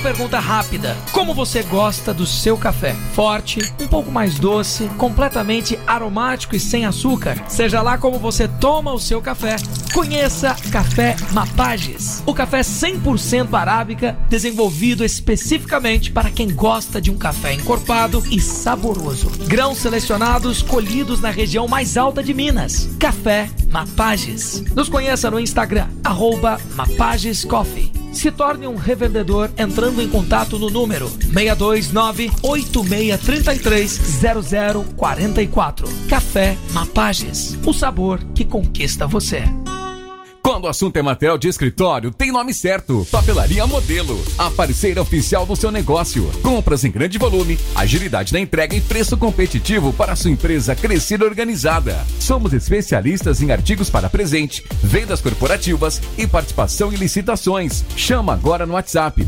Uma pergunta rápida: como você gosta do seu café? Forte, um pouco mais doce, completamente aromático e sem açúcar? Seja lá como você toma o seu café, conheça Café Mapages. O café 100% arábica, desenvolvido especificamente para quem gosta de um café encorpado e saboroso. Grãos selecionados colhidos na região mais alta de Minas. Café Mapages. Nos conheça no Instagram, @MapagesCoffee. Se torne um revendedor entrando em contato no número 629-8633-0044. Café Mapages, o sabor que conquista você. Quando o assunto é material de escritório, tem nome certo: Papelaria Modelo, a parceira oficial do seu negócio. Compras em grande volume, agilidade na entrega e preço competitivo para a sua empresa crescer organizada. Somos especialistas em artigos para presente, vendas corporativas e participação em licitações. Chama agora no WhatsApp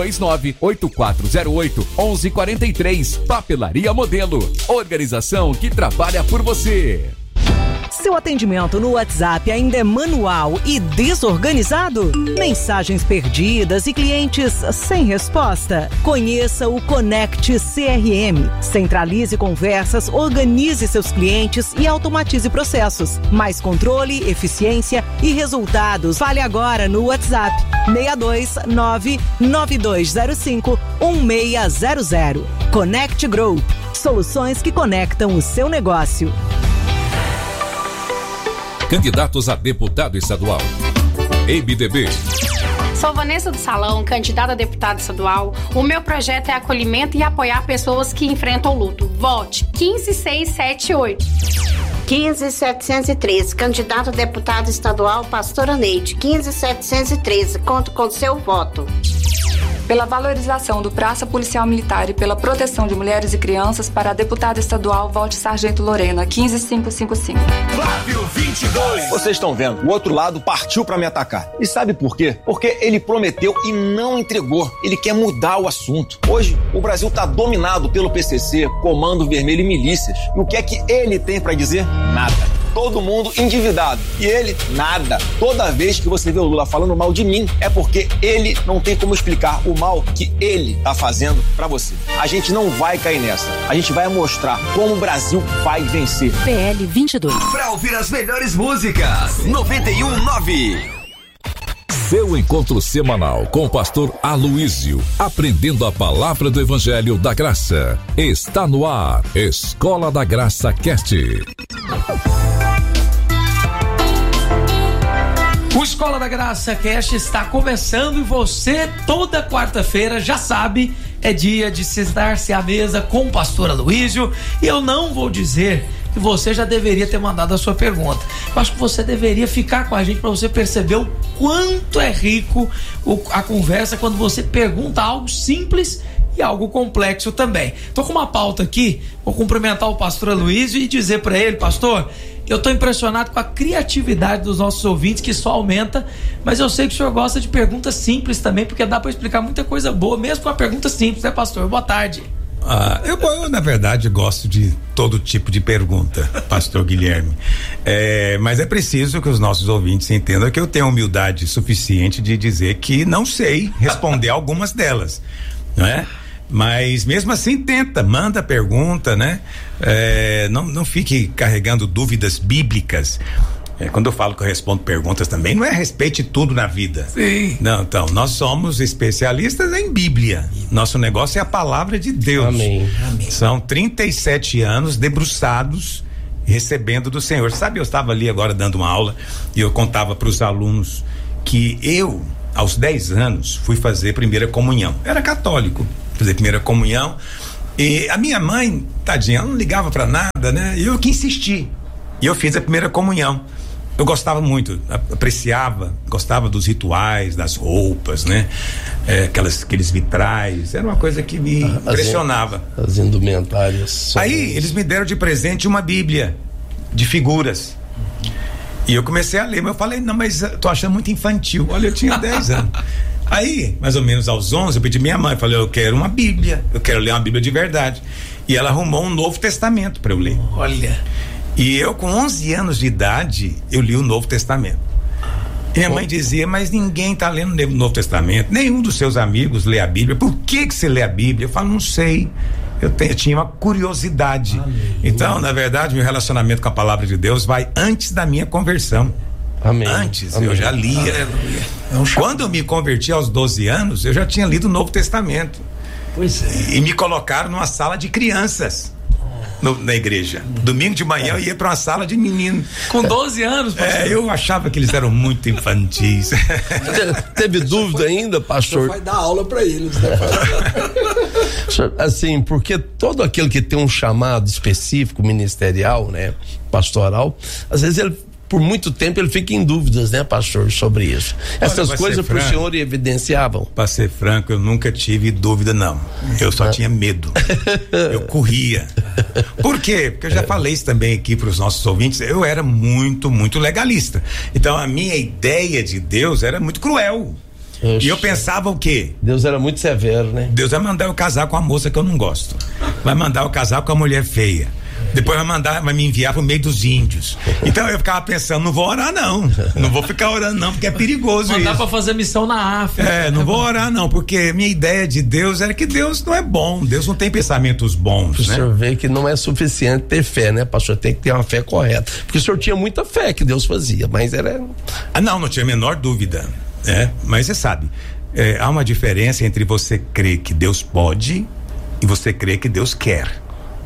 629-8408-1143. Papelaria Modelo, organização que trabalha por você. Seu atendimento no WhatsApp ainda é manual e desorganizado? Mensagens perdidas e clientes sem resposta? Conheça o Connect CRM. Centralize conversas, organize seus clientes e automatize processos. Mais controle, eficiência e resultados. Fale agora no WhatsApp 629-9205-1600. Connect Group. Soluções que conectam o seu negócio. Candidatos a deputado estadual. MDB. Sou Vanessa do Salão, candidata a deputada estadual. O meu projeto é acolhimento e apoiar pessoas que enfrentam luto. Vote 15678. 15713, candidato a deputado estadual, Pastora Neide. 15713, conto com seu voto. Pela valorização do Praça Policial Militar e pela proteção de mulheres e crianças, para a deputada estadual, vote Sargento Lorena, 15555. Flávio 22. Vocês estão vendo, o outro lado partiu pra me atacar. E sabe por quê? Porque ele prometeu e não entregou. Ele quer mudar o assunto. Hoje, o Brasil tá dominado pelo PCC, Comando Vermelho e milícias. E o que é que ele tem pra dizer? Nada. Todo mundo endividado. E ele, nada. Toda vez que você vê o Lula falando mal de mim, é porque ele não tem como explicar o mal que ele tá fazendo pra você. A gente não vai cair nessa. A gente vai mostrar como o Brasil vai vencer. PL 22. Pra ouvir as melhores músicas, 91.9. Seu encontro semanal com o pastor Aloísio, aprendendo a palavra do Evangelho da Graça. Está no ar, Escola da Graça Cast. O Escola da Graça Cast está começando e você, toda quarta-feira, já sabe, é dia de sentar-se à mesa com o pastor Aloísio. E eu não vou dizer que você já deveria ter mandado a sua pergunta. Eu acho que você deveria ficar com a gente para você perceber o quanto é rico a conversa quando você pergunta algo simples e algo complexo também. Tô com uma pauta aqui, vou cumprimentar o pastor Aloísio e dizer para ele: pastor, eu tô impressionado com a criatividade dos nossos ouvintes, que só aumenta, mas eu sei que o senhor gosta de perguntas simples também, porque dá para explicar muita coisa boa, mesmo com uma pergunta simples, né, pastor? Boa tarde. Eu, na verdade, gosto de todo tipo de pergunta, pastor Guilherme. Mas é preciso que os nossos ouvintes entendam que eu tenho humildade suficiente de dizer que não sei responder algumas delas, não é? Mas mesmo assim manda pergunta, né? Não fique carregando dúvidas bíblicas. Quando eu falo que eu respondo perguntas também, não é respeite tudo na vida. Sim. Não, então, nós somos especialistas em Bíblia. Nosso negócio é a palavra de Deus. Amém. São 37 anos debruçados, recebendo do Senhor. Sabe, eu estava ali agora dando uma aula e eu contava para os alunos que eu, aos 10 anos, fui fazer primeira comunhão. Era católico, fazer primeira comunhão. E a minha mãe, tadinha, ela não ligava para nada, né? E eu que insisti. E eu fiz a primeira comunhão. Eu gostava muito, apreciava, gostava dos rituais, das roupas, né? Aqueles vitrais, era uma coisa que me impressionava. As indumentárias. Aí eles me deram de presente uma Bíblia de figuras. E eu comecei a ler, mas eu falei, não, mas eu tô achando muito infantil. Olha, eu tinha 10 anos. Aí, mais ou menos aos 11, eu pedi minha mãe, falei, eu quero uma Bíblia, eu quero ler uma Bíblia de verdade. E ela arrumou um Novo Testamento para eu ler. Olha. E eu, com 11 anos de idade, eu li o Novo Testamento. Minha mãe dizia, mas ninguém está lendo o Novo Testamento, nenhum dos seus amigos lê a Bíblia. Por que você lê a Bíblia? Eu falo, não sei. Eu tinha uma curiosidade. Então, na verdade, meu relacionamento com a palavra de Deus vai antes da minha conversão. Amém. Antes, Amém. eu já lia. Quando eu me converti aos 12 anos, eu já tinha lido o Novo Testamento. Pois é. E me colocaram numa sala de crianças na igreja. Domingo de manhã eu ia para uma sala de menino. Com 12 anos, pastor? Eu achava que eles eram muito infantis. Teve dúvida ainda, pastor? Vai dar aula para eles, né? Assim, porque todo aquele que tem um chamado específico, ministerial, né, pastoral, às vezes ele, por muito tempo, ele fica em dúvidas, né, pastor, sobre isso. Essas coisas pro senhor evidenciavam? Pra ser franco, eu nunca tive dúvida, não. Eu só tinha medo. Eu corria. Por quê? Porque eu já falei isso também aqui pros nossos ouvintes, eu era muito, muito legalista. Então a minha ideia de Deus era muito cruel. E eu pensava o quê? Deus era muito severo, né? Deus vai mandar eu casar com a moça que eu não gosto. Vai mandar eu casar com a mulher feia. Depois vai me enviar pro meio dos índios. Então eu ficava pensando, não vou orar não. Não vou ficar orando não, porque é perigoso isso. Mandar pra fazer missão na África. Não vou orar não, porque minha ideia de Deus era que Deus não é bom. Deus não tem pensamentos bons, né? O senhor vê que não é suficiente ter fé, né, pastor? Tem que ter uma fé correta. Porque o senhor tinha muita fé que Deus fazia, mas era... Não tinha a menor dúvida. Mas você sabe, há uma diferença entre você crer que Deus pode e você crer que Deus quer.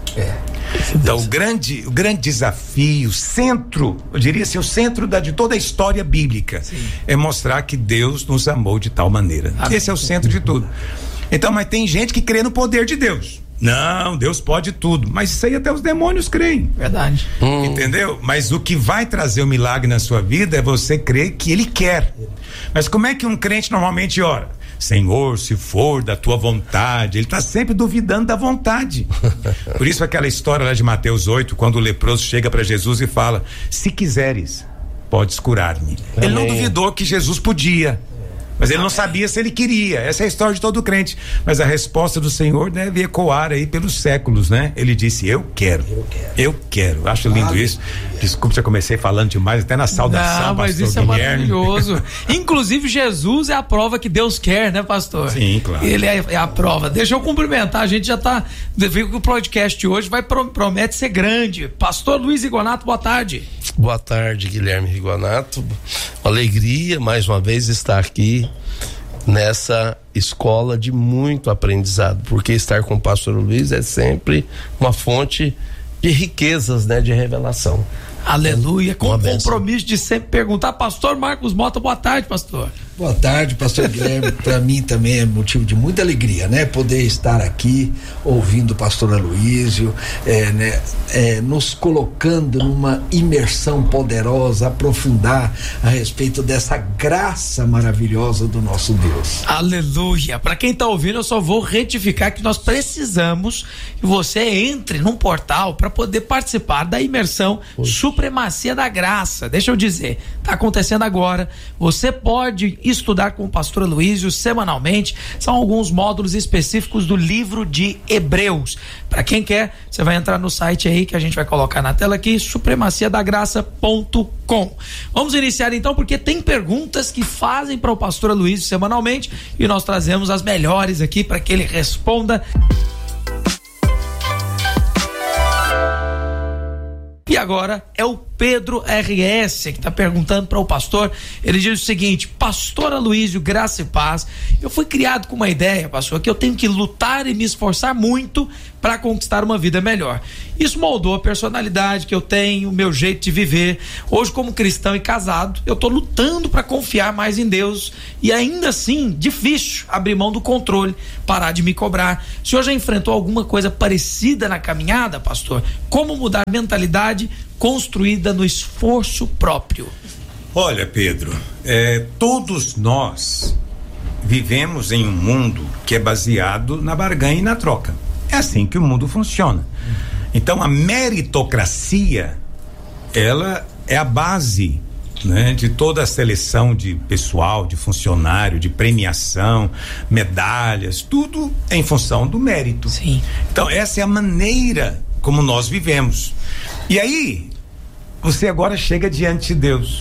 Então o grande desafio, o centro, eu diria assim, o centro de toda a história bíblica, é mostrar que Deus nos amou de tal maneira. Esse é o centro de tudo. Então, mas tem gente que crê no poder de Deus. Não, Deus pode tudo, mas isso aí até os demônios creem. Verdade. Entendeu? Mas o que vai trazer o milagre na sua vida é você crer que Ele quer. Mas como é que um crente normalmente ora? Senhor, se for da tua vontade. Ele está sempre duvidando da vontade. Por isso aquela história lá de Mateus 8, quando o leproso chega para Jesus e fala, se quiseres, podes curar-me. Ele não duvidou que Jesus podia, mas ele não sabia se ele queria. Essa é a história de todo crente. Mas a resposta do Senhor deve ecoar aí pelos séculos, né? Ele disse, eu quero. Acho lindo isso. Desculpa se eu comecei falando demais, até na saudação. Não, mas isso é maravilhoso. Inclusive, Jesus é a prova que Deus quer, né, pastor? Sim, claro. Ele é a prova. Deixa eu cumprimentar, a gente já tá, viu que o podcast hoje promete ser grande. Pastor Luiz Rigonato, boa tarde. Boa tarde, Guilherme Rigonato. Alegria, mais uma vez, estar aqui nessa escola de muito aprendizado, porque estar com o pastor Luiz é sempre uma fonte de riquezas, né, de revelação. Aleluia, com o compromisso de sempre perguntar. Pastor Marcos Mota, boa tarde, pastor. Boa tarde, pastor Guilherme. Para mim também é motivo de muita alegria, né? Poder estar aqui ouvindo o pastor Aloísio, nos colocando numa imersão poderosa, aprofundar a respeito dessa graça maravilhosa do nosso Deus. Aleluia. Para quem tá ouvindo, eu só vou retificar que nós precisamos que você entre num portal para poder participar da imersão Supremacia da Graça. Deixa eu dizer, tá acontecendo agora. Você pode estudar com o pastor Aloísio semanalmente. São alguns módulos específicos do livro de Hebreus. Para quem quer, você vai entrar no site aí que a gente vai colocar na tela aqui, supremaciadagraça.com. Vamos iniciar então, porque tem perguntas que fazem para o pastor Aloísio semanalmente e nós trazemos as melhores aqui para que ele responda. E agora é o Pedro RS que está perguntando para o pastor. Ele diz o seguinte: pastor Aloísio, graça e paz, eu fui criado com uma ideia, pastor, que eu tenho que lutar e me esforçar muito para conquistar uma vida melhor. Isso moldou a personalidade que eu tenho, o meu jeito de viver. Hoje, como cristão e casado, eu estou lutando para confiar mais em Deus e ainda assim, difícil abrir mão do controle, parar de me cobrar. O senhor já enfrentou alguma coisa parecida na caminhada, pastor? Como mudar a mentalidade construída no esforço próprio? Olha, Pedro, todos nós vivemos em um mundo que é baseado na barganha e na troca. É assim que o mundo funciona. Então a meritocracia, ela é a base, né, de toda a seleção de pessoal, de funcionário, de premiação, medalhas, tudo em função do mérito. Sim. Então essa é a maneira como nós vivemos. E aí você agora chega diante de Deus.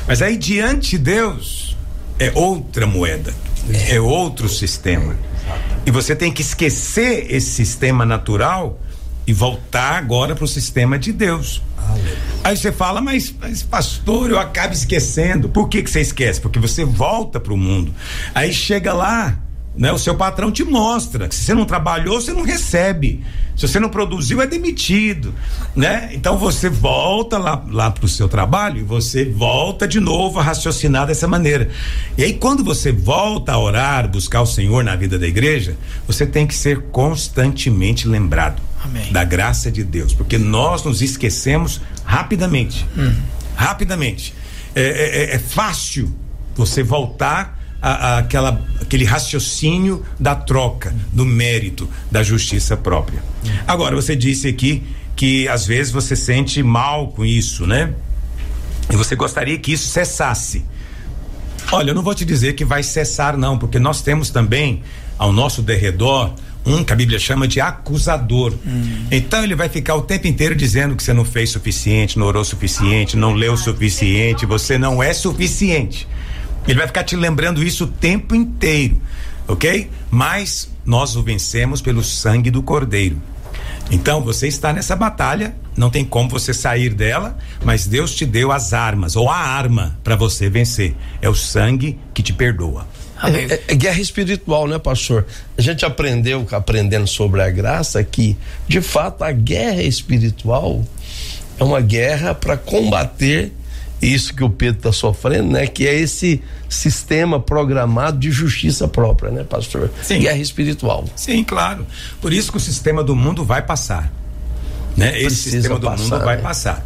Mas aí diante de Deus é outra moeda, é outro sistema. E você tem que esquecer esse sistema natural e voltar agora para o sistema de Deus. Aí você fala, mas pastor, eu acabo esquecendo. Por que você esquece? Porque você volta para o mundo. Aí chega lá, né? O seu patrão te mostra que se você não trabalhou, você não recebe. Se você não produziu, é demitido, né? Então você volta lá pro seu trabalho e você volta de novo a raciocinar dessa maneira. E aí quando você volta a orar, buscar o Senhor na vida da igreja, você tem que ser constantemente lembrado. Amém. Da graça de Deus, porque nós nos esquecemos rapidamente. Rapidamente. É fácil você voltar aquele raciocínio da troca, do mérito, da justiça própria. Agora, você disse aqui que às vezes você sente mal com isso, né? E você gostaria que isso cessasse. Olha, eu não vou te dizer que vai cessar, não, porque nós temos também ao nosso derredor que a Bíblia chama de acusador. Então ele vai ficar o tempo inteiro dizendo que você não fez suficiente, não orou suficiente, não leu suficiente, você não é suficiente. Ele vai ficar te lembrando isso o tempo inteiro, ok? Mas nós o vencemos pelo sangue do Cordeiro. Então você está nessa batalha, não tem como você sair dela, mas Deus te deu as armas, ou a arma para você vencer. É o sangue que te perdoa. É guerra espiritual, né, pastor? A gente aprendendo sobre a graça, que de fato a guerra espiritual é uma guerra para combater isso que o Pedro está sofrendo, né? Que é esse sistema programado de justiça própria, né, pastor? Sim. Guerra espiritual. Sim, claro. Por isso que o sistema do mundo vai passar, né? Esse sistema do mundo vai passar.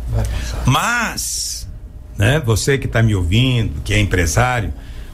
Mas, né? Você que está me ouvindo, que é empresário,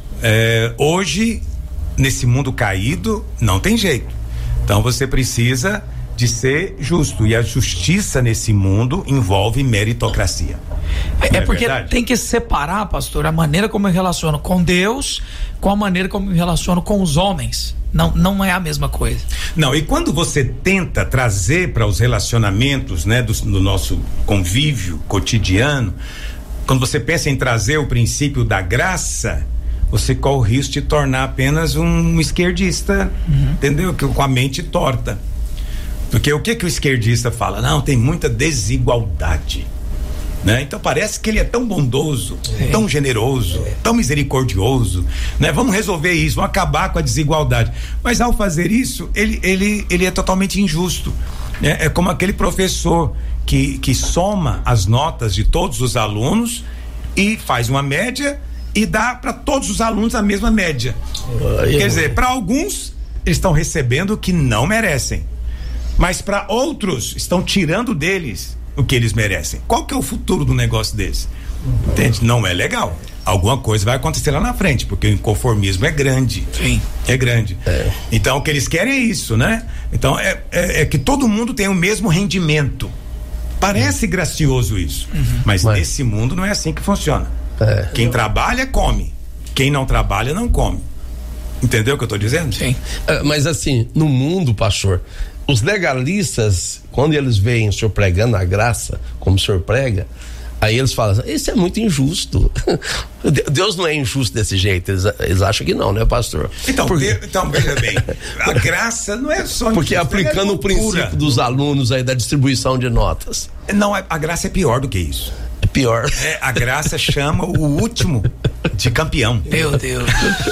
hoje nesse mundo caído não tem jeito. Então você precisa de ser justo, e a justiça nesse mundo envolve meritocracia. Porque tem que separar, pastor, a maneira como eu relaciono com Deus com a maneira como eu relaciono com os homens. Não é a mesma coisa. Não, e quando você tenta trazer para os relacionamentos, né, do nosso convívio cotidiano, quando você pensa em trazer o princípio da graça, você corre o risco de tornar apenas um esquerdista, entendeu? Com a mente torta. Porque o que o esquerdista fala? Não, tem muita desigualdade, né? Então parece que ele é tão bondoso, tão generoso, tão misericordioso, né? Vamos resolver isso, vamos acabar com a desigualdade. Mas ao fazer isso, ele é totalmente injusto, né? É como aquele professor que soma as notas de todos os alunos e faz uma média e dá para todos os alunos a mesma média. Quer dizer, para alguns eles estão recebendo o que não merecem, mas para outros estão tirando deles o que eles merecem. Qual que é o futuro do negócio desse? Entende? Não é legal. Alguma coisa vai acontecer lá na frente, porque o inconformismo é grande. Sim. É grande. Então o que eles querem é isso, né? Então é que todo mundo tem o mesmo rendimento. Parece gracioso isso, mas nesse mundo não é assim que funciona. Quem trabalha, come. Quem não trabalha, não come. Entendeu o que eu tô dizendo? Sim. Mas assim, no mundo, pastor, os legalistas, quando eles veem o senhor pregando a graça, como o senhor prega, aí eles falam, isso é muito injusto. Deus não é injusto desse jeito. Eles acham que não, né, pastor? Então veja bem, a graça não é só porque injusto, aplicando o princípio dos alunos aí da distribuição de notas. Não, a graça é pior do que isso. É pior. A graça chama o último de campeão. Meu Deus.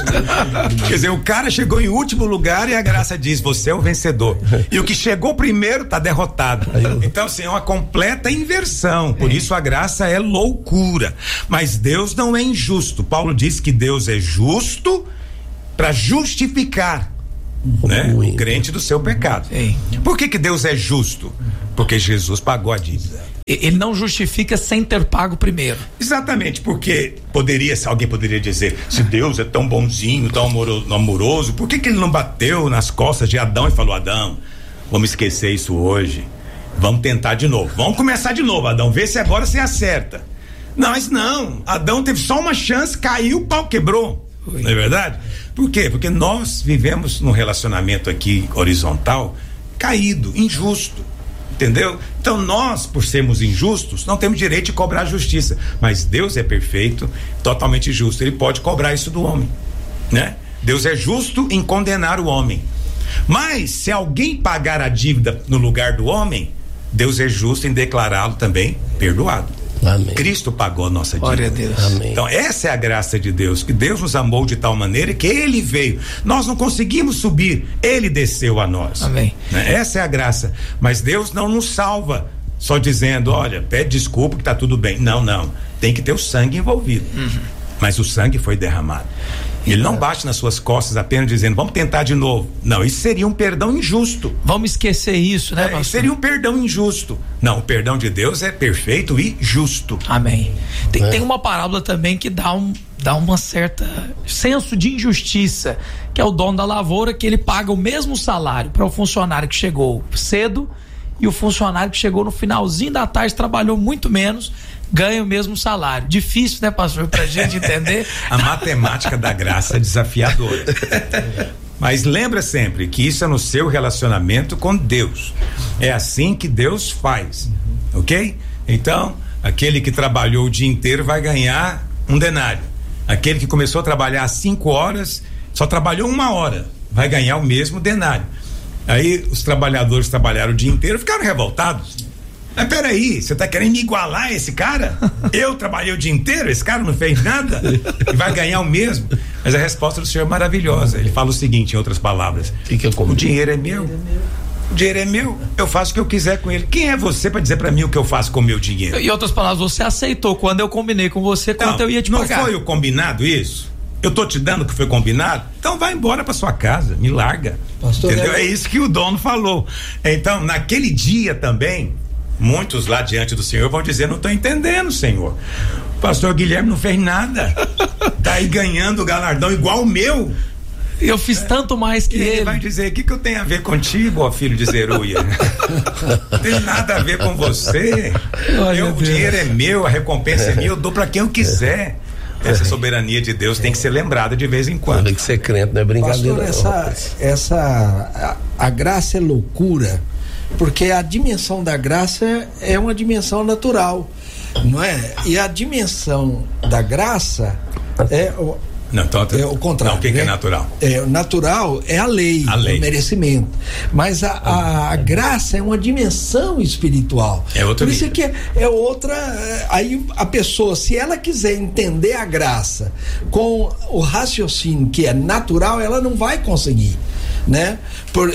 Quer dizer, o cara chegou em último lugar e a graça diz, você é o vencedor. E o que chegou primeiro tá derrotado. Então, assim, é uma completa inversão. Por isso a graça é loucura. Mas Deus não é injusto. Paulo diz que Deus é justo para justificar, né, o crente do seu pecado. Por que Deus é justo? Porque Jesus pagou a dívida. Ele não justifica sem ter pago primeiro. Exatamente, porque alguém poderia dizer, se Deus é tão bonzinho, tão amoroso, por que ele não bateu nas costas de Adão e falou, Adão, vamos esquecer isso hoje, vamos tentar de novo, vamos começar de novo, Adão, vê se agora você acerta. Não, mas não, Adão teve só uma chance, caiu, o pau quebrou. Não é verdade? Por quê? Porque nós vivemos num relacionamento aqui horizontal caído, injusto. Entendeu? Então nós, por sermos injustos, não temos direito de cobrar justiça, mas Deus é perfeito, totalmente justo, ele pode cobrar isso do homem, né? Deus é justo em condenar o homem, mas se alguém pagar a dívida no lugar do homem, Deus é justo em declará-lo também perdoado. Amém. Cristo pagou a nossa dívida. Glória a Deus. Amém. Então essa é a graça de Deus, que Deus nos amou de tal maneira que ele veio, nós não conseguimos subir, ele desceu a nós. Amém. Essa é a graça, mas Deus não nos salva só dizendo, olha, pede desculpa que tá tudo bem. Não, tem que ter o sangue envolvido. Mas o sangue foi derramado. Ele não bate nas suas costas apenas dizendo, vamos tentar de novo. Não, isso seria um perdão injusto. Vamos esquecer isso, né, pastor? Seria um perdão injusto. Não, o perdão de Deus é perfeito e justo. Amém. Tem uma parábola também que dá uma certa senso de injustiça, que é o dono da lavoura, que ele paga o mesmo salário para o funcionário que chegou cedo e o funcionário que chegou no finalzinho da tarde, trabalhou muito menos, ganha o mesmo salário. Difícil, né, pastor, pra gente entender. A matemática da graça é desafiadora. Mas lembra sempre que isso é no seu relacionamento com Deus. É assim que Deus faz, ok? Então, aquele que trabalhou o dia inteiro vai ganhar um denário. Aquele que começou a trabalhar às 5 horas, só trabalhou 1 hora, vai ganhar o mesmo denário. Aí os trabalhadores trabalharam o dia inteiro, ficaram revoltados. Mas peraí, você tá querendo me igualar a esse cara? Eu trabalhei o dia inteiro, esse cara não fez nada e vai ganhar o mesmo? Mas a resposta do Senhor é maravilhosa. Ele fala o seguinte, em outras palavras: o dinheiro é meu. O dinheiro é meu, eu faço o que eu quiser com ele. Quem é você para dizer para mim o que eu faço com o meu dinheiro? Em outras palavras, você aceitou quando eu combinei com você quanto eu ia te pagar. Não foi o combinado isso? Eu tô te dando o que foi combinado? Então vai embora pra sua casa, me larga. Pastor, entendeu? É isso que o dono falou. Então, naquele dia também, muitos lá diante do Senhor vão dizer, não tô entendendo, Senhor. O pastor Guilherme não fez nada. Tá aí ganhando o galardão igual o meu. Eu fiz tanto mais que ele. Vai dizer, o que eu tenho a ver contigo, ó filho de Zeruia? Não tem nada a ver com você. O dinheiro é meu, a recompensa é minha, eu dou pra quem eu quiser. Essa soberania de Deus tem que ser lembrada de vez em quando. Tem que ser crente, não é brincadeira. Pastor, a graça é loucura, porque a dimensão da graça é uma dimensão natural, não é? E a dimensão da graça é o contrário. Não, o que é natural? O natural é a lei, o merecimento. Mas a graça é uma dimensão espiritual. É outra. Por isso que é outra. Aí a pessoa, se ela quiser entender a graça com o raciocínio que é natural, ela não vai conseguir, né? Por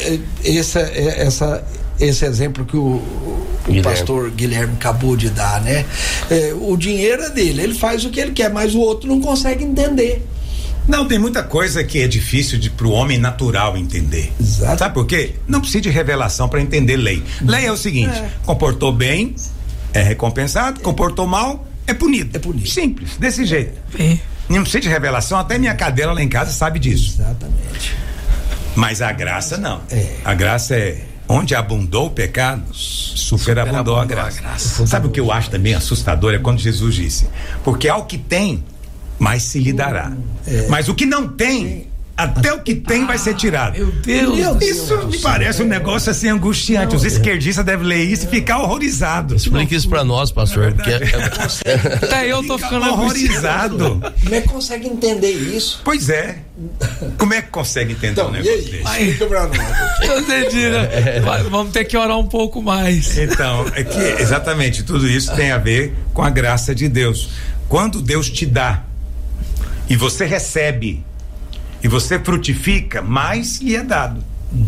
esse exemplo que o pastor Guilherme acabou de dar, né? O dinheiro é dele, ele faz o que ele quer, mas o outro não consegue entender. Não, tem muita coisa que é difícil pro homem natural entender. Exato. Sabe por quê? Não precisa de revelação para entender lei. Lei é o seguinte: comportou bem, é recompensado, comportou mal, é punido. É punido. Simples, desse jeito. Não precisa de revelação, até minha cadela lá em casa sabe disso. Exatamente. Mas a graça não. A graça é onde abundou o pecado, superabundou a graça. Sabe o que eu acho também assustador? É quando Jesus disse: porque ao que tem, mais se lhe dará. Mas o que não tem, até o que tem vai ser tirado. Meu Deus. Isso me parece um negócio assim angustiante. Os esquerdistas devem ler isso e ficar horrorizados. Explica isso pra nós, pastor. Até eu tô ficando horrorizado. Como é que consegue entender isso? Pois é. Como é que consegue entender um negócio desse? Explica pra nós. Eu entendi, né? Vamos ter que orar um pouco mais. Então, é que exatamente tudo isso tem a ver com a graça de Deus. Quando Deus te dá e você recebe e você frutifica, mais lhe é dado.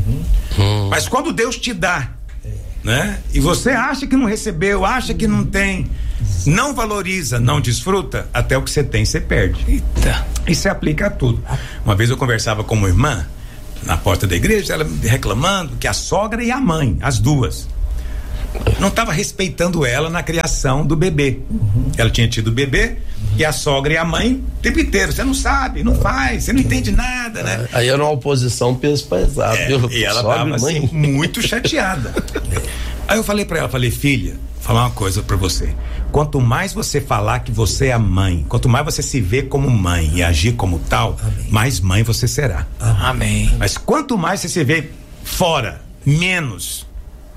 Mas quando Deus te dá, né? E você acha que não recebeu, acha que não tem, não valoriza, não desfruta, até o que você tem você perde. Eita. Isso se aplica a tudo. Uma vez eu conversava com uma irmã na porta da igreja, ela reclamando que a sogra e a mãe, as duas, não estava respeitando ela na criação do bebê. Ela tinha tido bebê e a sogra e a mãe o tempo inteiro, você não sabe, não faz, você não entende nada, né? Aí era uma oposição peso pesado. E ela estava assim, muito chateada. Aí eu falei pra ela, filha, vou falar uma coisa pra você: quanto mais você falar que você é mãe, quanto mais você se vê como mãe e agir como tal, mais mãe você será. Amém. Mas quanto mais você se vê fora, menos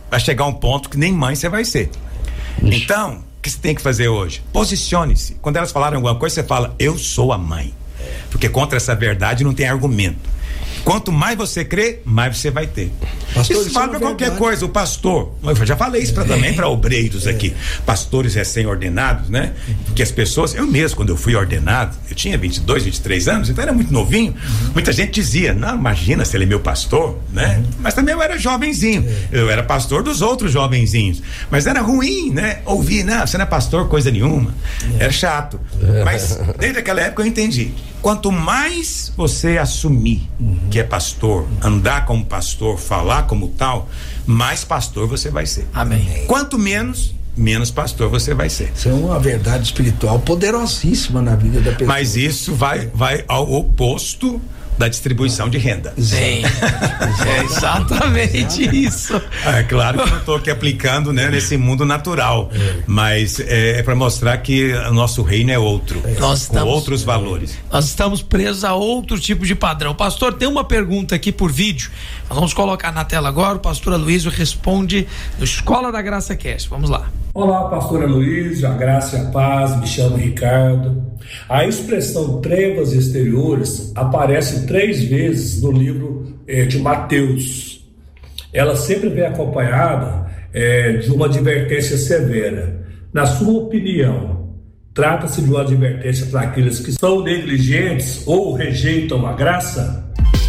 vai chegar um ponto que nem mãe você vai ser. Então, o que você tem que fazer hoje? Posicione-se. Quando elas falarem alguma coisa, você fala, eu sou a mãe. Porque contra essa verdade não tem argumento. Quanto mais você crê, mais você vai ter. Pastor, isso vale para qualquer coisa. O pastor, eu já falei isso também para obreiros aqui, pastores recém-ordenados, né? Porque as pessoas, eu mesmo, quando eu fui ordenado, eu tinha 22, 23 anos, então era muito novinho. Muita gente dizia, não, imagina se ele é meu pastor, né? Mas também eu era jovenzinho. Eu era pastor dos outros jovenzinhos. Mas era ruim, né? Ouvir, não, você não é pastor, coisa nenhuma. Era chato. Mas desde aquela época eu entendi. Quanto mais você assumir que é pastor, andar como pastor, falar como tal, mais pastor você vai ser. Amém. Quanto menos pastor você vai ser. Isso é uma verdade espiritual poderosíssima na vida da pessoa. Mas isso vai ao oposto da distribuição de renda. Sim. É exatamente isso. É claro que eu não estou aqui aplicando, né, nesse mundo natural, mas é para mostrar que o nosso reino é outro, com outros valores. Nós estamos presos a outro tipo de padrão. Pastor, tem uma pergunta aqui por vídeo, nós vamos colocar na tela agora, o pastor Aloysio responde no Escola da Graça Cast. Vamos lá. Olá, pastor Aloysio, a graça e a paz, me chamo Ricardo. A expressão trevas exteriores aparece 3 vezes no livro de Mateus. Ela sempre vem acompanhada de uma advertência severa. Na sua opinião, trata-se de uma advertência para aqueles que são negligentes ou rejeitam a graça?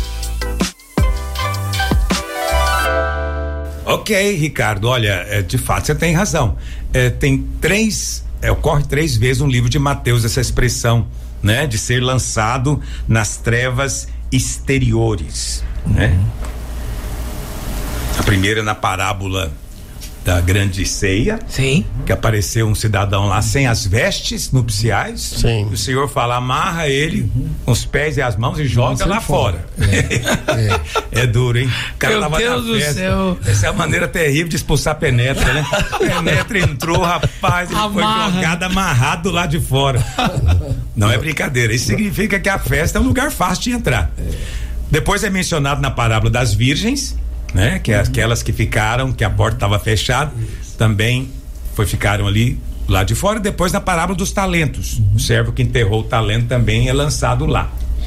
Ok, Ricardo, olha, de fato você tem razão. Ocorre 3 vezes no livro de Mateus essa expressão, né? De ser lançado nas trevas exteriores, né? A primeira na parábola da grande ceia. Sim. Que apareceu um cidadão lá sem as vestes nupciais. Sim. O Senhor fala, amarra ele com os pés e as mãos e joga lá fora. É duro, hein? O cara Meu tava Deus na festa. do céu. Essa é a maneira terrível de expulsar penetra, né? Penetra entrou, rapaz, ele foi jogado amarrado lá de fora. Não é brincadeira. Isso significa que a festa é um lugar fácil de entrar. Depois é mencionado na parábola das virgens, né? Que é aquelas que ficaram, que a porta estava fechada, também ficaram ali lá de fora. Depois na parábola dos talentos, o servo que enterrou o talento também é lançado lá.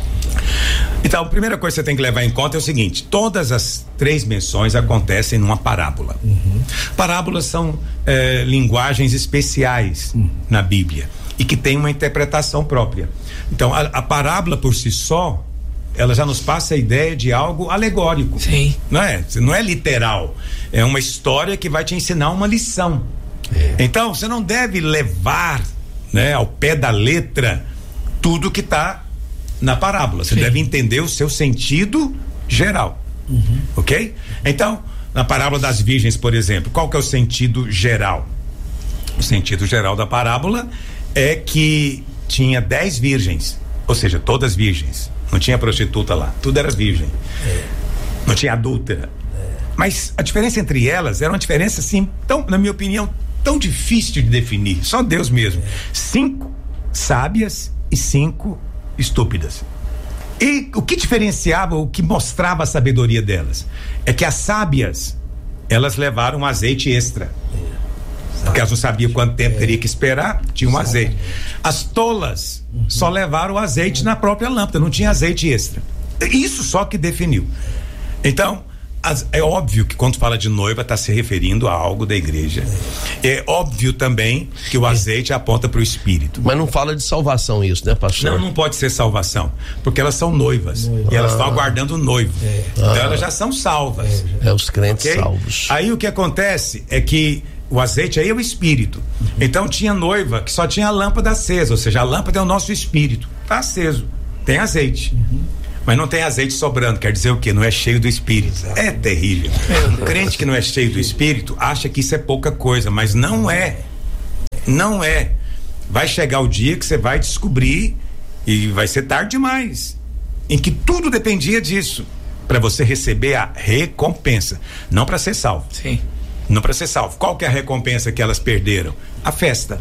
Então, a primeira coisa que você tem que levar em conta é o seguinte: todas as 3 menções acontecem numa parábola. Parábolas são linguagens especiais na Bíblia e que tem uma interpretação própria. Então, a parábola por si só, ela já nos passa a ideia de algo alegórico. Sim. Não é literal. É uma história que vai te ensinar uma lição. Então, você não deve levar, né, ao pé da letra tudo que está na parábola. Você deve entender o seu sentido geral. Ok? Então, na parábola das virgens, por exemplo, qual que é o sentido geral? O sentido geral da parábola é que tinha 10 virgens, ou seja, todas virgens. Não tinha prostituta lá, tudo era virgem. Não tinha adúltera. Mas a diferença entre elas era uma diferença, assim, tão, na minha opinião, tão difícil de definir. Só Deus mesmo. 5 sábias e 5 estúpidas. E o que diferenciava, o que mostrava a sabedoria delas? É que as sábias, elas levaram um azeite extra. Porque elas não sabiam quanto tempo teria que esperar, tinha um azeite. As tolas só levaram o azeite na própria lâmpada, não tinha azeite extra. Isso só que definiu. Então, é óbvio que quando fala de noiva está se referindo a algo da igreja. É óbvio também que o azeite aponta para o Espírito. Mas não fala de salvação isso, né, pastor? Não pode ser salvação, porque elas são noivas e elas estão aguardando o noivo. Então elas já são salvas. Os crentes salvos. Aí o que acontece é que o azeite aí é o Espírito. Então tinha noiva que só tinha a lâmpada acesa, ou seja, a lâmpada é o nosso Espírito. Está aceso, tem azeite. Mas não tem azeite sobrando, quer dizer o quê? Não é cheio do Espírito. É terrível. O crente que não é cheio do Espírito acha que isso é pouca coisa, mas não é. Não é. Vai chegar o dia que você vai descobrir, e vai ser tarde demais, em que tudo dependia disso, para você receber a recompensa, não para ser salvo. Sim. Não para ser salvo. Qual que é a recompensa que elas perderam? A festa.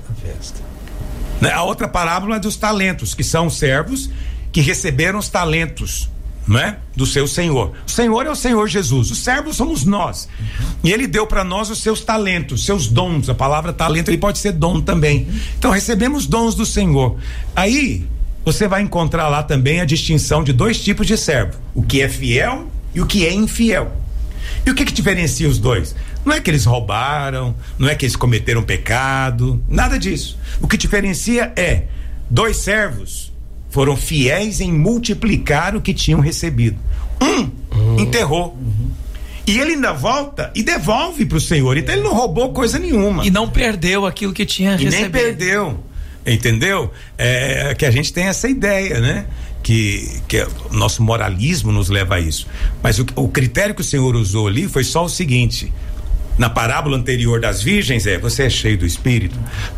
A outra parábola é dos talentos, que são servos que receberam os talentos, não é? Do seu Senhor. O Senhor é o Senhor Jesus, os servos somos nós. E ele deu para nós os seus talentos, seus dons. A palavra talento ele pode ser dom também. Então recebemos dons do Senhor. Aí você vai encontrar lá também a distinção de 2 tipos de servo: o que é fiel e o que é infiel. E o que diferencia os dois? Não é que eles roubaram, não é que eles cometeram pecado, nada disso. O que diferencia é 2 servos foram fiéis em multiplicar o que tinham recebido. Enterrou. E ele ainda volta e devolve para o Senhor. Então ele não roubou coisa nenhuma. E não perdeu aquilo que tinha recebido. E nem perdeu. Entendeu? Que a gente tem essa ideia, né? Que o nosso moralismo nos leva a isso. Mas o critério que o Senhor usou ali foi só o seguinte: na parábola anterior das virgens você é cheio do Espírito.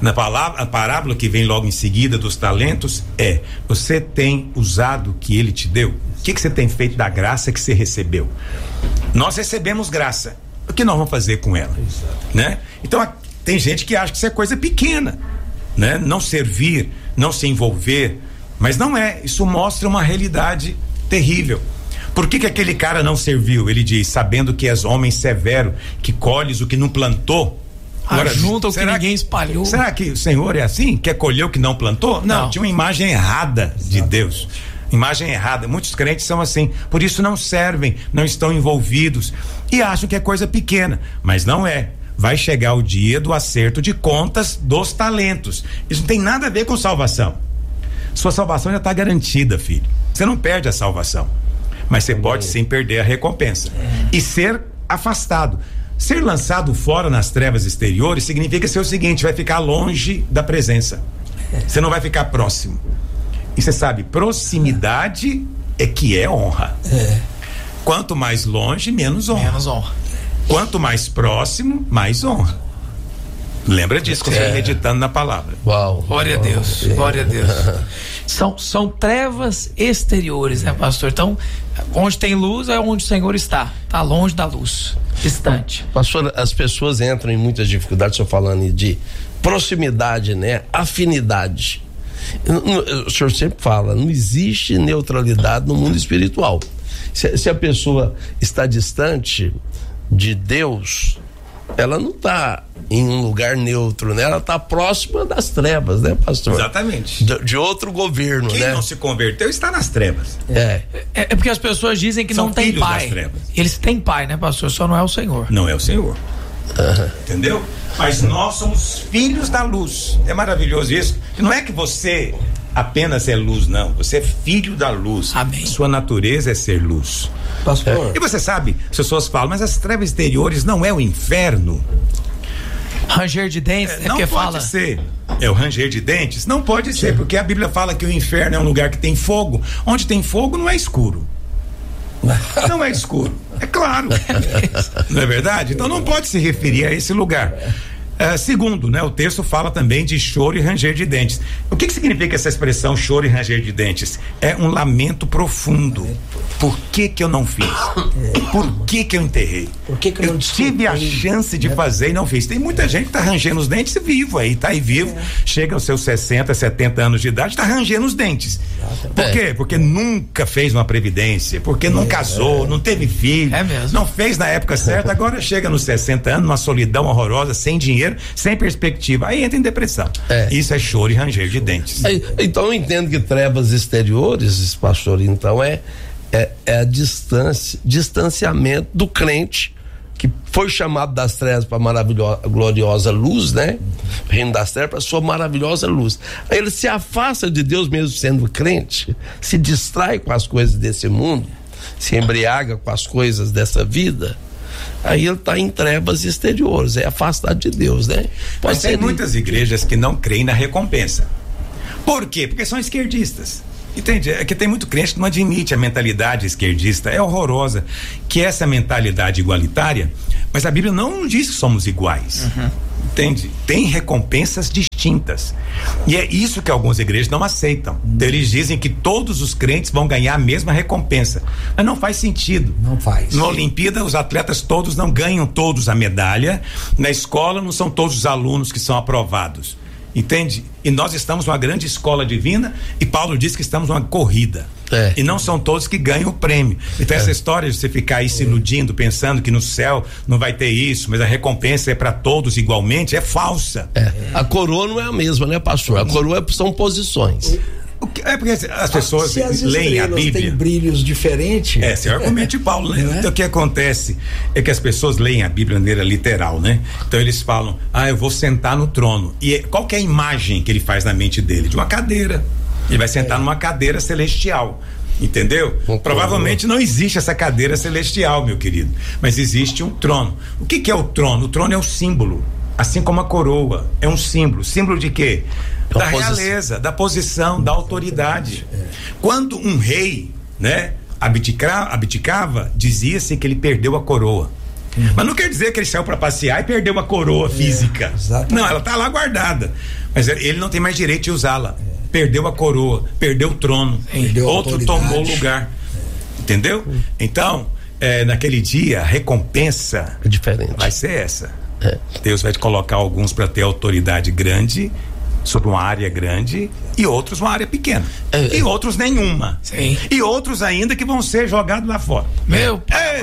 A parábola que vem logo em seguida dos talentos você tem usado o que ele te deu. O que você tem feito da graça que você recebeu? Nós recebemos graça. O que nós vamos fazer com ela? Né? Então tem gente que acha que isso é coisa pequena, né? Não servir, não se envolver, mas não é. Isso mostra uma realidade terrível. Por que aquele cara não serviu? Ele diz: sabendo que és homem severo, que colhes o que não plantou. Agora, junta o que ninguém espalhou. Será que o Senhor é assim? Quer colher o que não plantou? Não, tinha uma imagem errada de Deus. Imagem errada. Muitos crentes são assim, por isso não servem, não estão envolvidos e acham que é coisa pequena, mas não é. Vai chegar o dia do acerto de contas dos talentos. Isso não tem nada a ver com salvação. Sua salvação já está garantida, filho. Você não perde a salvação, mas você pode sim perder a recompensa e ser afastado. Ser lançado fora nas trevas exteriores significa ser o seguinte: vai ficar longe da presença. Você não vai ficar próximo. E você sabe, proximidade é que é honra. Quanto mais longe, menos honra. Quanto mais próximo, mais honra. Lembra disso quando você está meditando na palavra. Uau. Glória a Deus, glória a Deus. São trevas exteriores, né, pastor? Então, onde tem luz é onde o Senhor está. Está longe da luz, distante. Pastor, as pessoas entram em muitas dificuldades, estou falando de proximidade, né? Afinidade. O senhor sempre fala, não existe neutralidade no mundo espiritual. Se a pessoa está distante de Deus, ela não está em um lugar neutro, né? Ela está próxima das trevas, né, pastor? Exatamente. De outro governo, Quem né? não se converteu está nas trevas. É porque as pessoas dizem que São não tem filhos pai. das trevas. Eles têm pai, né, pastor? Só não é o Senhor. Não é o Senhor. Entendeu? Mas nós somos filhos da luz. É maravilhoso isso. Não é que você apenas é luz, não. Você é filho da luz. Amém. Sua natureza é ser luz. Pastor. E você sabe, as pessoas falam, mas as trevas exteriores não é o inferno. Ranger de dentes, não porque pode fala. ser. É o ranger de dentes? Não pode ser, porque a Bíblia fala que o inferno é um lugar que tem fogo. Onde tem fogo não é escuro. Não é escuro, é claro. Não é verdade? Então não pode se referir a esse lugar. Segundo, né, o texto fala também de choro e ranger de dentes. O que significa essa expressão choro e ranger de dentes? É um lamento profundo. Por que eu não fiz? Por que eu enterrei? Por que eu não tive a chance de fazer e não fiz? Tem muita gente que tá rangendo os dentes vivo aí, tá aí vivo, chega aos seus 60, 70 anos de idade, tá rangendo os dentes. Por quê? Porque nunca fez uma previdência, porque não casou, não teve filho, não fez na época certa, agora chega nos 60 anos, uma solidão horrorosa, sem dinheiro, sem perspectiva, aí entra em depressão. Isso é choro e ranger de dentes. Então eu entendo que trevas exteriores, pastor, então é a distanciamento do crente que foi chamado das trevas para maravilhosa, gloriosa luz, né? Reino das trevas para sua maravilhosa luz. Aí ele se afasta de Deus mesmo sendo crente, se distrai com as coisas desse mundo, se embriaga com as coisas dessa vida. Aí ele está em trevas exteriores, é afastado de Deus, né? Mas tem muitas igrejas que não creem na recompensa. Por quê? Porque são esquerdistas. Entende? É que tem muito crente que não admite a mentalidade esquerdista, é horrorosa, que essa mentalidade igualitária, mas a Bíblia não diz que somos iguais. Entende? Tem recompensas distintas. E é isso que algumas igrejas não aceitam. Eles dizem que todos os crentes vão ganhar a mesma recompensa. Mas não faz sentido. Não faz. Na Olimpíada, os atletas todos não ganham todos a medalha. Na escola, não são todos os alunos que são aprovados. Entende? E nós estamos numa grande escola divina e Paulo diz que estamos numa corrida. E não são todos que ganham o prêmio. Então essa história de você ficar aí se iludindo, pensando que no céu não vai ter isso, mas a recompensa é para todos igualmente, é falsa. A coroa não é a mesma, né, pastor? A coroa são posições. É porque as pessoas se as leem a Bíblia. Tem brilhos diferentes. Esse é o argumento de Paulo, né? Então o que acontece é que as pessoas leem a Bíblia de maneira literal, né? Então eles falam, eu vou sentar no trono. E qual que é a imagem que ele faz na mente dele? De uma cadeira. Ele vai sentar numa cadeira celestial. Entendeu? Provavelmente não existe essa cadeira celestial, meu querido. Mas existe um trono. O que é o trono? O trono é o símbolo. Assim como a coroa é um símbolo. Símbolo de quê? Da realeza, da posição, da autoridade. Quando um rei, né, abdicava, dizia-se que ele perdeu a coroa. Mas não quer dizer que ele saiu para passear e perdeu a coroa física. Não, ela tá lá guardada. Mas ele não tem mais direito de usá-la. Perdeu a coroa, perdeu o trono. Outro tomou o lugar. Entendeu? Então, naquele dia, a recompensa é diferente. Vai ser essa. Deus vai te colocar alguns para ter autoridade grande sobre uma área grande e outros uma área pequena. E outros nenhuma. Sim. E outros ainda que vão ser jogados lá fora. Meu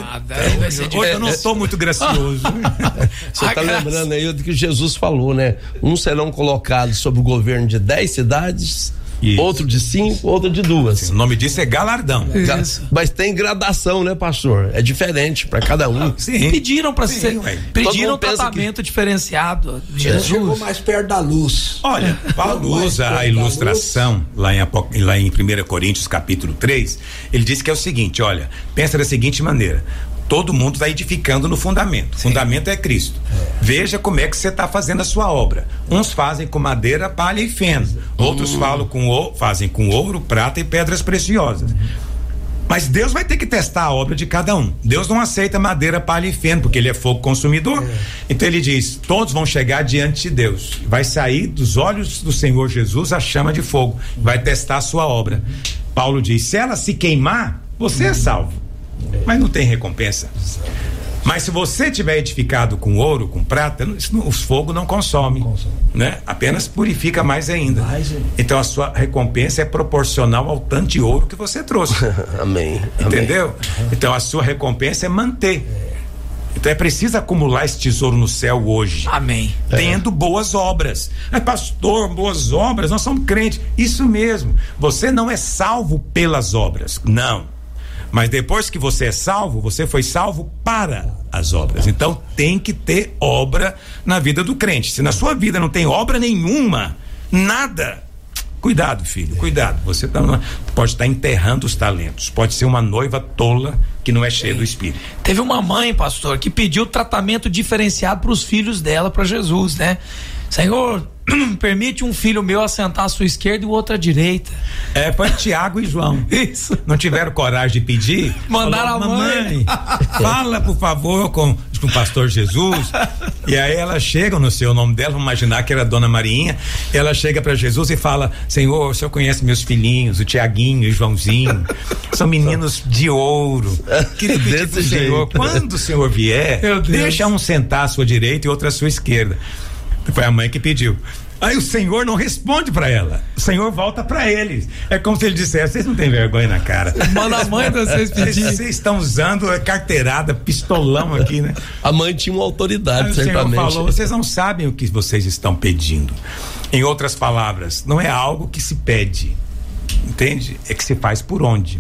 hoje eu não estou muito gracioso. Você está lembrando aí do que Jesus falou, né? Uns serão colocados sob o governo de 10 cidades, outro de 5, outro de 2. Sim, o nome disso é galardão. Mas tem gradação, né, pastor? É diferente para cada um. Sim. Pediram para ser. Pediram tratamento diferenciado. Jesus chegou mais perto da luz. Olha, Paulo usa a ilustração lá em 1 Coríntios capítulo 3. Ele diz que é o seguinte: olha, pensa da seguinte maneira. Todo mundo está edificando no fundamento. O fundamento é Cristo. Veja como é que você está fazendo a sua obra. Uns fazem com madeira, palha e feno. Outros fazem com ouro, prata e pedras preciosas. Mas Deus vai ter que testar a obra de cada um. Deus não aceita madeira, palha e feno, porque ele é fogo consumidor. Então ele diz, todos vão chegar diante de Deus. Vai sair dos olhos do Senhor Jesus a chama de fogo. Vai testar a sua obra. Paulo diz, se ela se queimar, você é salvo. Mas não tem recompensa. Mas se você tiver edificado com ouro, com prata, os fogos não consomem, né? Apenas purifica mais ainda. Então a sua recompensa é proporcional ao tanto de ouro que você trouxe. Amém. Entendeu? Então a sua recompensa é manter. Então é preciso acumular esse tesouro no céu hoje. Amém. Tendo boas obras. Pastor, boas obras, nós somos crentes. Isso mesmo. Você não é salvo pelas obras. Não. Mas depois que você é salvo, você foi salvo para as obras. Então tem que ter obra na vida do crente. Se na sua vida não tem obra nenhuma, nada, cuidado, filho, cuidado. Você pode estar enterrando os talentos. Pode ser uma noiva tola que não é cheia do Espírito. Teve uma mãe, pastor, que pediu tratamento diferenciado para os filhos dela, para Jesus, né? Senhor, permite um filho meu assentar à sua esquerda e o outro à direita. Foi Tiago e João. Isso. Não tiveram coragem de pedir? Mandaram a mãe. Fala, por favor, com o pastor Jesus. E aí elas chegam, não sei o nome dela, vamos imaginar que era a dona Marinha. Ela chega para Jesus e fala: Senhor, o senhor conhece meus filhinhos, o Tiaguinho e o Joãozinho. São meninos de ouro. Queria pedir pro Senhor, quando o senhor vier, deixa um sentar à sua direita e outro à sua esquerda. Foi a mãe que pediu. Aí o Senhor não responde pra ela. O Senhor volta pra eles. É como se ele dissesse: vocês não têm vergonha na cara. Manda a mãe de vocês pedir. Vocês estão usando carteirada, pistolão aqui, né? A mãe tinha uma autoridade, aí certamente. O Senhor falou: vocês não sabem o que vocês estão pedindo. Em outras palavras, não é algo que se pede, entende? É que se faz por onde.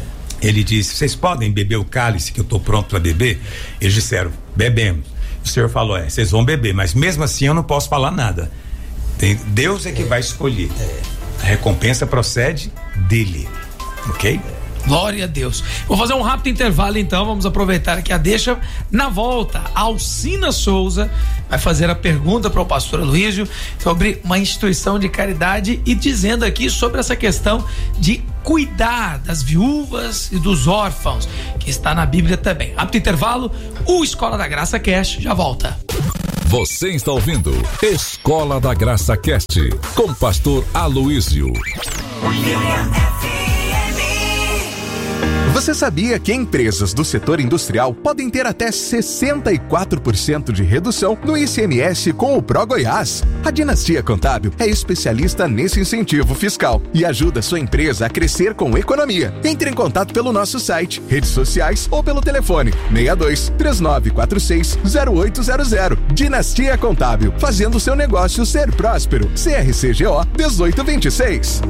Ele disse: vocês podem beber o cálice que eu estou pronto para beber? Eles disseram: bebemos. O Senhor falou: vocês vão beber, mas mesmo assim eu não posso falar nada. Deus é que vai escolher. A recompensa procede dele, ok? Glória a Deus. Vou fazer um rápido intervalo então, vamos aproveitar aqui a deixa. Na volta, a Alcina Souza vai fazer a pergunta para o pastor Aloísio sobre uma instituição de caridade e dizendo aqui sobre essa questão de cuidar das viúvas e dos órfãos, que está na Bíblia também. Rápido intervalo, o Escola da Graça Cast já volta. Você está ouvindo Escola da Graça Cast com o pastor Aloísio. Você sabia que empresas do setor industrial podem ter até 64% de redução no ICMS com o ProGoiás? A Dinastia Contábil é especialista nesse incentivo fiscal e ajuda sua empresa a crescer com economia. Entre em contato pelo nosso site, redes sociais ou pelo telefone 62 3946 0800. Dinastia Contábil, fazendo seu negócio ser próspero. CRCGO 1826.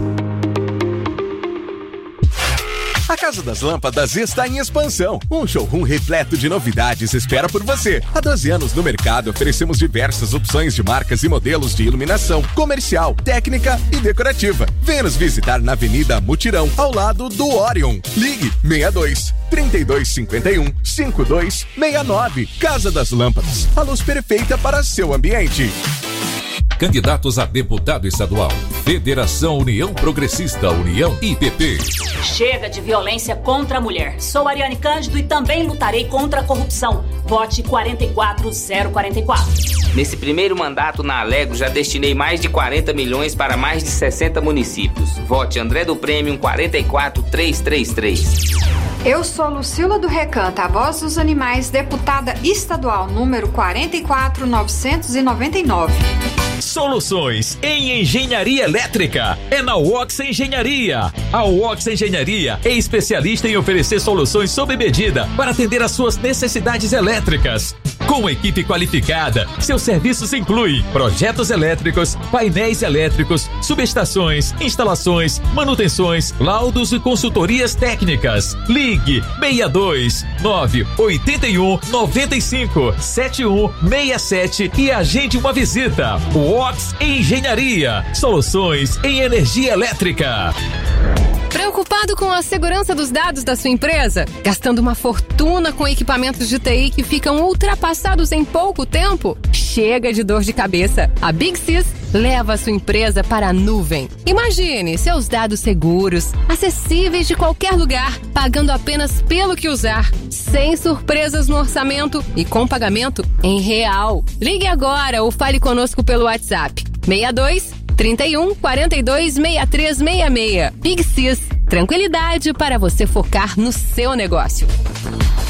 A Casa das Lâmpadas está em expansão. Um showroom repleto de novidades espera por você. Há 12 anos no mercado, oferecemos diversas opções de marcas e modelos de iluminação, comercial, técnica e decorativa. Venha nos visitar na Avenida Mutirão, ao lado do Orion. Ligue 62 3251 5269. Casa das Lâmpadas, a luz perfeita para seu ambiente. Candidatos a deputado estadual. Federação União Progressista, União IPP. Chega de violência contra a mulher. Sou Ariane Cândido e também lutarei contra a corrupção. Vote 44044. Nesse primeiro mandato na Alego, já destinei mais de 40 milhões para mais de 60 municípios. Vote André do Prêmio 44333. Eu sou Lucila do Recanto, a voz dos animais, deputada estadual número 44999. Soluções em engenharia elétrica é na Wox Engenharia. A Wox Engenharia é especialista em oferecer soluções sob medida para atender às suas necessidades elétricas. Com equipe qualificada, seus serviços incluem projetos elétricos, painéis elétricos, subestações, instalações, manutenções, laudos e consultorias técnicas. Ligue 62 981 95 7167 e agende uma visita. Wox Engenharia, soluções em energia elétrica. Preocupado com a segurança dos dados da sua empresa? Gastando uma fortuna com equipamentos de TI que ficam ultrapassados em pouco tempo? Chega de dor de cabeça. A Big Sys leva a sua empresa para a nuvem. Imagine seus dados seguros, acessíveis de qualquer lugar, pagando apenas pelo que usar, sem surpresas no orçamento e com pagamento em real. Ligue agora ou fale conosco pelo WhatsApp 62 31 42 6366. Big Sys, tranquilidade para você focar no seu negócio.